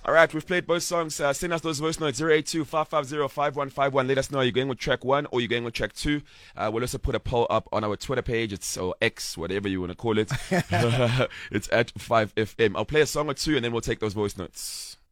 All right, we've played both songs. Send us those voice notes 082-550-5151. Let us know, are you going with track 1 or are you going with track 2? We'll also put a poll up on our Twitter page. It's or X, whatever you want to call it. It's at 5FM. I'll play a song or two and then we'll take those voice notes.